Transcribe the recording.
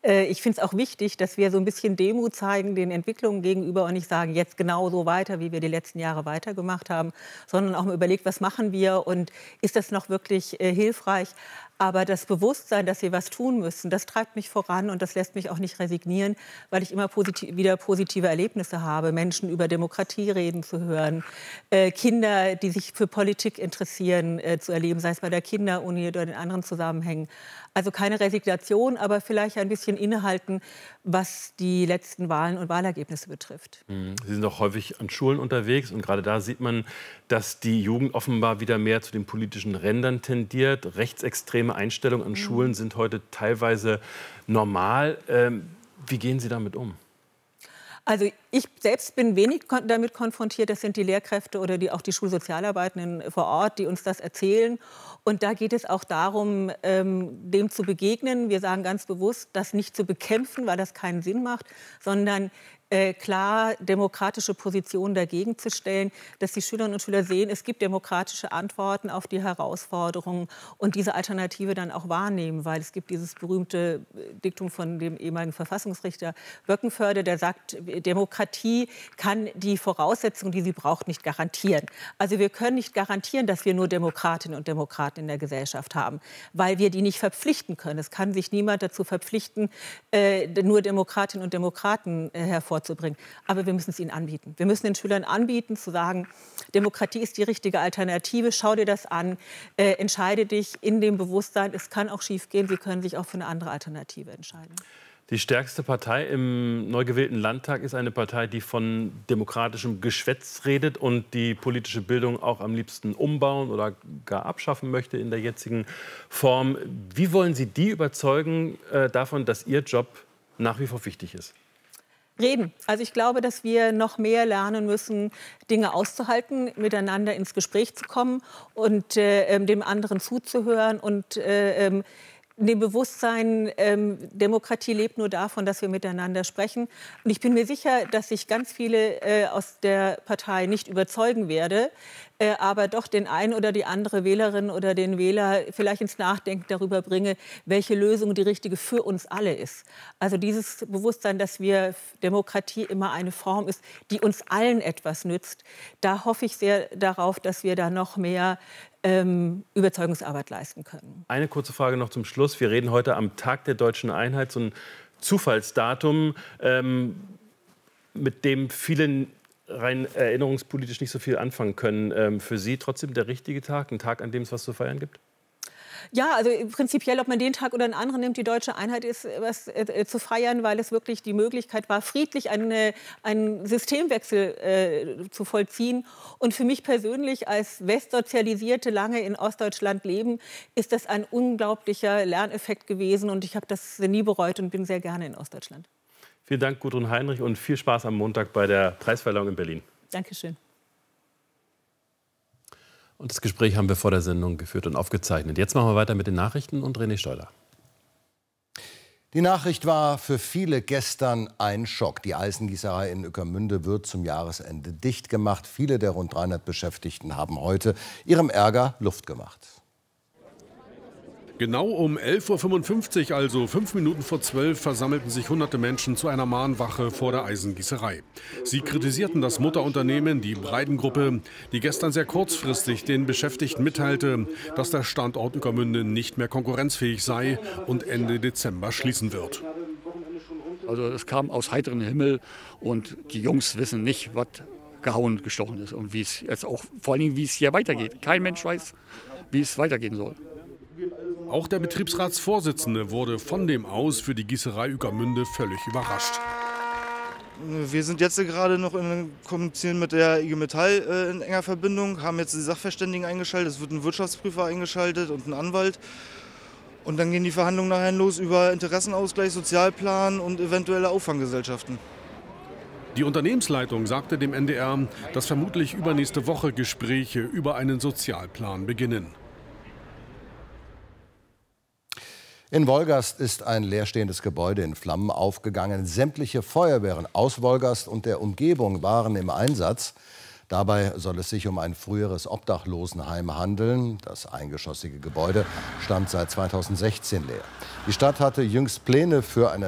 Ich finde es auch wichtig, dass wir so ein bisschen Demut zeigen den Entwicklungen gegenüber und nicht sagen, jetzt genau so weiter, wie wir die letzten Jahre weitergemacht haben, sondern auch mal überlegt, was machen wir und ist das noch wirklich hilfreich? Aber das Bewusstsein, dass wir was tun müssen, das treibt mich voran und das lässt mich auch nicht resignieren, weil ich immer wieder positive Erlebnisse habe, Menschen über Demokratie reden zu hören, Kinder, die sich für Politik interessieren, zu erleben, sei es bei der Kinderuni oder in anderen Zusammenhängen. Also keine Resignation, aber vielleicht ein bisschen innehalten, was die letzten Wahlen und Wahlergebnisse betrifft. Sie sind auch häufig an Schulen unterwegs und gerade da sieht man, dass die Jugend offenbar wieder mehr zu den politischen Rändern tendiert. Rechtsextreme Einstellungen an Schulen sind heute teilweise normal. Wie gehen Sie damit um? Also ich selbst bin wenig damit konfrontiert. Das sind die Lehrkräfte oder auch die Schulsozialarbeitenden vor Ort, die uns das erzählen. Und da geht es auch darum, dem zu begegnen. Wir sagen ganz bewusst, das nicht zu bekämpfen, weil das keinen Sinn macht, sondern klar demokratische Positionen dagegen zu stellen, dass die Schülerinnen und Schüler sehen, es gibt demokratische Antworten auf die Herausforderungen und diese Alternative dann auch wahrnehmen, weil es gibt dieses berühmte Diktum von dem ehemaligen Verfassungsrichter Böckenförde, der sagt, Demokratie kann die Voraussetzungen, die sie braucht, nicht garantieren. Also wir können nicht garantieren, dass wir nur Demokratinnen und Demokraten in der Gesellschaft haben, weil wir die nicht verpflichten können. Es kann sich niemand dazu verpflichten, nur Demokratinnen und Demokraten hervorzubringen. Aber wir müssen es ihnen anbieten. Wir müssen den Schülern anbieten, zu sagen, Demokratie ist die richtige Alternative, schau dir das an, entscheide dich in dem Bewusstsein, es kann auch schiefgehen, sie können sich auch für eine andere Alternative entscheiden. Die stärkste Partei im neu gewählten Landtag ist eine Partei, die von demokratischem Geschwätz redet und die politische Bildung auch am liebsten umbauen oder gar abschaffen möchte in der jetzigen Form. Wie wollen Sie die überzeugen davon, dass Ihr Job nach wie vor wichtig ist? Reden. Also ich glaube, dass wir noch mehr lernen müssen, Dinge auszuhalten, miteinander ins Gespräch zu kommen und dem anderen zuzuhören und dem Bewusstsein, Demokratie lebt nur davon, dass wir miteinander sprechen. Und ich bin mir sicher, dass ich ganz viele aus der Partei nicht überzeugen werde, aber doch den einen oder die andere Wählerin oder den Wähler vielleicht ins Nachdenken darüber bringe, welche Lösung die richtige für uns alle ist. Also dieses Bewusstsein, dass Demokratie immer eine Form ist, die uns allen etwas nützt, da hoffe ich sehr darauf, dass wir da noch mehr Überzeugungsarbeit leisten können. Eine kurze Frage noch zum Schluss. Wir reden heute am Tag der Deutschen Einheit, so ein Zufallsdatum, mit dem viele rein erinnerungspolitisch nicht so viel anfangen können. Für Sie trotzdem der richtige Tag, ein Tag, an dem es was zu feiern gibt? Ja, also prinzipiell, ob man den Tag oder einen anderen nimmt, die Deutsche Einheit ist was zu feiern, weil es wirklich die Möglichkeit war, friedlich einen Systemwechsel zu vollziehen. Und für mich persönlich als Westsozialisierte, lange in Ostdeutschland leben, ist das ein unglaublicher Lerneffekt gewesen. Und ich habe das nie bereut und bin sehr gerne in Ostdeutschland. Vielen Dank, Gudrun Heinrich, und viel Spaß am Montag bei der Preisverleihung in Berlin. Dankeschön. Und das Gespräch haben wir vor der Sendung geführt und aufgezeichnet. Jetzt machen wir weiter mit den Nachrichten und René Steuder. Die Nachricht war für viele gestern ein Schock. Die Eisengießerei in Ueckermünde wird zum Jahresende dicht gemacht. Viele der rund 300 Beschäftigten haben heute ihrem Ärger Luft gemacht. Genau um 11:55 Uhr, also 5 Minuten vor 12, versammelten sich hunderte Menschen zu einer Mahnwache vor der Eisengießerei. Sie kritisierten das Mutterunternehmen, die Breiden-Gruppe, die gestern sehr kurzfristig den Beschäftigten mitteilte, dass der Standort Ueckermünde nicht mehr konkurrenzfähig sei und Ende Dezember schließen wird. Also es kam aus heiterem Himmel und die Jungs wissen nicht, was gehauen und gestochen ist und wie es jetzt auch, vor allem wie es hier weitergeht. Kein Mensch weiß, wie es weitergehen soll. Auch der Betriebsratsvorsitzende wurde von dem Aus für die Gießerei Ueckermünde völlig überrascht. Wir sind jetzt gerade noch kommunizieren mit der IG Metall in enger Verbindung, haben jetzt die Sachverständigen eingeschaltet, es wird ein Wirtschaftsprüfer eingeschaltet und ein Anwalt. Und dann gehen die Verhandlungen nachher los über Interessenausgleich, Sozialplan und eventuelle Auffanggesellschaften. Die Unternehmensleitung sagte dem NDR, dass vermutlich übernächste Woche Gespräche über einen Sozialplan beginnen. In Wolgast ist ein leerstehendes Gebäude in Flammen aufgegangen. Sämtliche Feuerwehren aus Wolgast und der Umgebung waren im Einsatz. Dabei soll es sich um ein früheres Obdachlosenheim handeln. Das eingeschossige Gebäude stand seit 2016 leer. Die Stadt hatte jüngst Pläne für eine